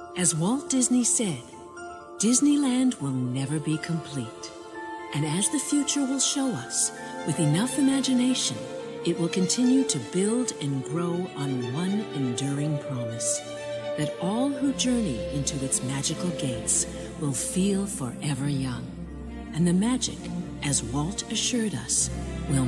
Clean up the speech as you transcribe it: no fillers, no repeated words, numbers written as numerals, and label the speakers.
Speaker 1: As Walt Disney said, Disneyland will never be complete. And as the future will show us, with enough imagination, it will continue to build and grow on one enduring promise, that all who journey into its magical gates will feel forever young. And the magic, as Walt assured us,